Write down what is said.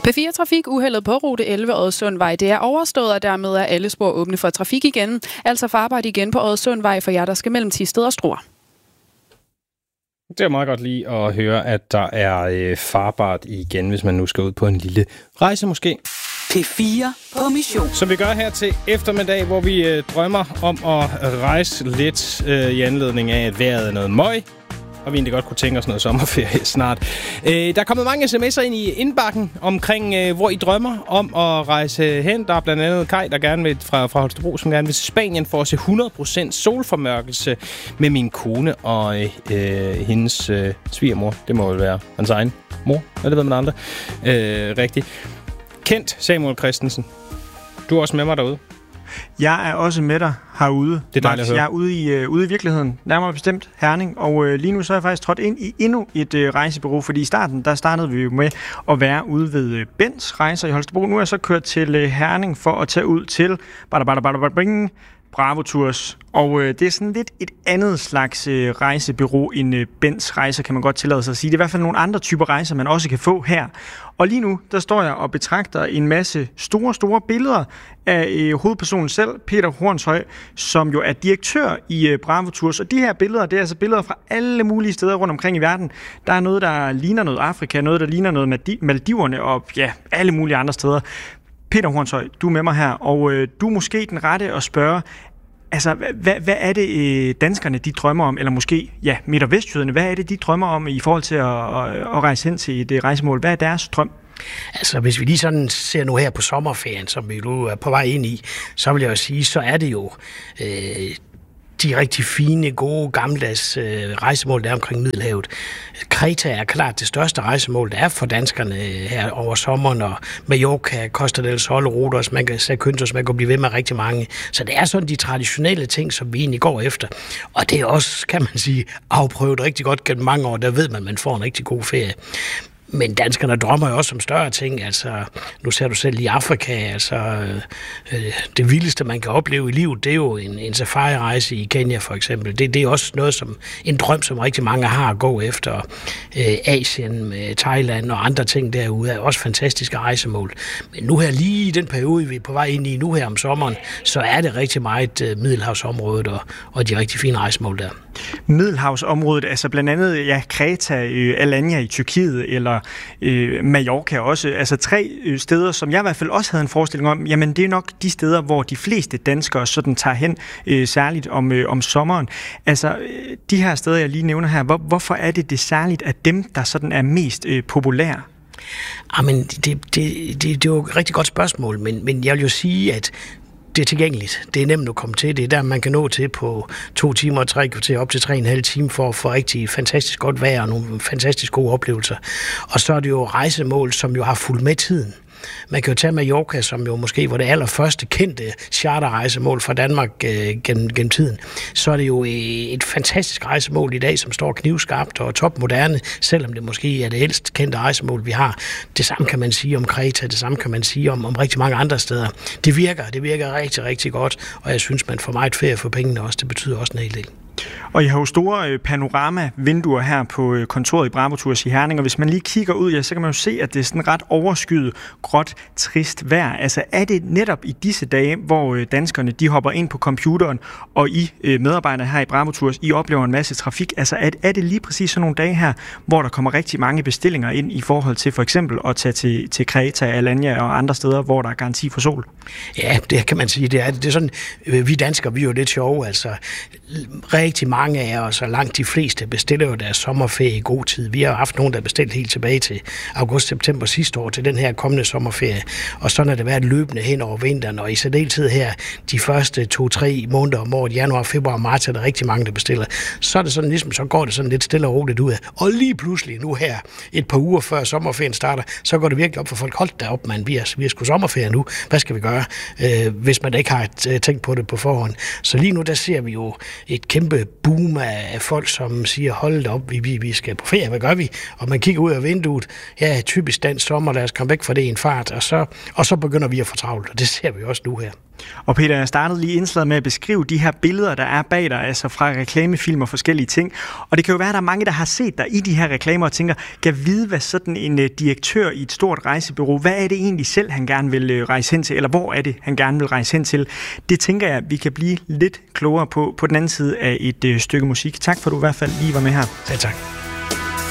P4 Trafik, uheldet på rute 11 Oddesundvej. Det er overstået, og dermed er alle spor åbne for trafik igen. Altså farbart igen på Oddesundvej for jer, der skal mellem Thisted og Struer. Det er meget godt lige at høre, at der er farbart igen, hvis man nu skal ud på en lille rejse måske. P4 på mission. Som vi gør her til eftermiddag, hvor vi drømmer om at rejse lidt i anledning af, at vejret er noget møg. Og vi egentlig godt kunne tænke os noget sommerferie snart. Der er kommet mange sms'er ind i indbakken omkring, hvor I drømmer om at rejse hen. Der er blandt andet Kai, der gerne vil fra Holstebro, som gerne vil til Spanien for at se 100% solformørkelse med min kone og hendes svigermor. Det må vel være hans egen mor, eller ved man andre. Rigtigt. Kendt Samuel Christensen. Du er også med mig derude. Jeg er også med dig herude. Det er dejligt at høre. Jeg er ude i virkeligheden, nærmere bestemt Herning, og lige nu så er jeg faktisk trådt ind i endnu et rejsebureau, fordi i starten, der startede vi jo med at være ude ved Bens Rejser i Holstebro. Nu er jeg så kørt til Herning for at tage ud til Bravo Tours, og det er sådan lidt et andet slags rejsebureau end Bens Rejser, kan man godt tillade sig at sige. Det er i hvert fald nogle andre typer rejser, man også kan få her. Og lige nu, der står jeg og betragter en masse store billeder af hovedpersonen selv, Peter Hornshøj, som jo er direktør i Bravo Tours. Og de her billeder, det er altså billeder fra alle mulige steder rundt omkring i verden. Der er noget, der ligner noget Afrika, noget, der ligner noget Maldiverne og ja, alle mulige andre steder. Peter Hornshøj, du er med mig her, og du er måske den rette at spørge, altså, hvad er det danskerne, de drømmer om, eller måske, ja, midt- og vestjyderne, hvad er det, de drømmer om i forhold til at rejse hen til et rejsemål? Hvad er deres drøm? Altså, hvis vi lige sådan ser nu her på sommerferien, som vi nu er på vej ind i, så vil jeg jo sige, så er det jo de rigtig fine, gode, gammeldags rejsemål, der er omkring Middelhavet. Kreta er klart det største rejsemål, der er for danskerne her over sommeren, og Mallorca, Costa del Sol, Rodos, Zakynthos, man kan blive ved med rigtig mange. Så det er sådan de traditionelle ting, som vi egentlig går efter. Og det er også, kan man sige, afprøvet rigtig godt gennem mange år. Der ved man, at man får en rigtig god ferie. Men danskerne drømmer jo også om større ting. Altså, nu ser du selv i Afrika, altså det vildeste, man kan opleve i livet, det er jo en safari-rejse i Kenya for eksempel. Det er også noget som en drøm, som rigtig mange har at gå efter. Asien, Thailand og andre ting derude er også fantastiske rejsemål. Men nu her lige i den periode, vi er på vej ind i nu her om sommeren, så er det rigtig meget Middelhavsområdet og de rigtig fine rejsemål der. Middelhavsområdet, altså blandt andet ja, Kreta, Alanya i Tyrkiet eller Mallorca også. Altså 3 steder, som jeg i hvert fald også havde en forestilling om, jamen det er nok de steder, hvor de fleste danskere sådan tager hen, særligt om sommeren. Altså de her steder, jeg lige nævner her, hvorfor er det særligt af dem, der sådan er mest populære? Jamen, det er jo et rigtig godt spørgsmål, men jeg vil jo sige, at det er tilgængeligt. Det er nemt at komme til. Det er der, man kan nå til på 2 timer og 3 kvarter, op til 3,5 timer for at få rigtig fantastisk godt vejr og nogle fantastisk gode oplevelser. Og så er det jo rejsemål, som jo har fulgt med tiden. Man kan jo tage Mallorca, som jo måske var det allerførste kendte charterrejsemål fra Danmark gennem tiden. Så er det jo et fantastisk rejsemål i dag, som står knivskarpt og topmoderne, selvom det måske er det ældst kendte rejsemål, vi har. Det samme kan man sige om Kreta, det samme kan man sige om rigtig mange andre steder. Det virker rigtig, rigtig godt, og jeg synes, man får meget ferie for pengene også. Det betyder også en hel del. Og I har jo store panoramavinduer her på kontoret i Bravo Tours i Herning, og hvis man lige kigger ud, ja, så kan man jo se, at det er sådan ret overskyet, gråt, trist vejr. Altså er det netop i disse dage, hvor danskerne de hopper ind på computeren, og I medarbejdere her i Bravo Tours, I oplever en masse trafik. Altså er det lige præcis sådan nogle dage her, hvor der kommer rigtig mange bestillinger ind i forhold til for eksempel at tage til Kreta, Alanya og andre steder, hvor der er garanti for sol? Ja, det kan man sige. Det er sådan, vi danskere, vi er jo lidt sjove, altså rigtig mange af os, og langt de fleste, bestiller jo deres sommerferie i god tid. Vi har haft nogen, der bestilt helt tilbage til august-september sidste år til den her kommende sommerferie. Og sådan har det været løbende hen over vinteren, og i særdeleshed her, de første 2-3 måneder om året, januar, februar og marts, er der rigtig mange, der bestiller. Så er det sådan ligesom, så går det sådan lidt stille og roligt ud af. Og lige pludselig nu her, et par uger før sommerferien starter, så går det virkelig op for folk. Hold da op, mand, vi har sgu sommerferie nu. Hvad skal vi gøre, hvis man ikke har tænkt på det på forhånd? Så lige nu, der ser vi jo et kæmpe boom af folk, som siger, hold da op, vi skal på ferie, hvad gør vi? Og man kigger ud af vinduet, ja, typisk dansk sommer, lad os komme væk fra det i en fart, og så begynder vi at få travlt, og det ser vi også nu her. Og Peter, jeg startede lige indslaget med at beskrive de her billeder, der er bag dig, altså fra reklamefilm og forskellige ting. Og det kan jo være, at der er mange, der har set dig i de her reklamer og tænker, kan vide, hvad sådan en direktør i et stort rejsebureau, hvad er det egentlig selv, han gerne vil rejse hen til, eller hvor er det, han gerne vil rejse hen til? Det tænker jeg, vi kan blive lidt klogere på den anden side af et stykke musik. Tak for, at du i hvert fald lige var med her. Ja, tak.